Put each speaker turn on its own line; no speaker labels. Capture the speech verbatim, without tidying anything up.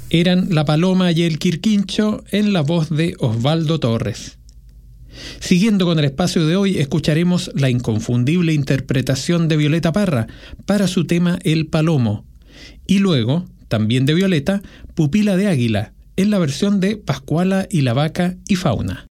eran La Paloma y el Quirquincho en la voz de Osvaldo Torres. Siguiendo con el espacio de hoy, escucharemos la inconfundible interpretación de Violeta Parra para su tema El Palomo. Y luego, también de Violeta, Pupila de Águila, en la versión de Pascuala y la Vaca y Fauna.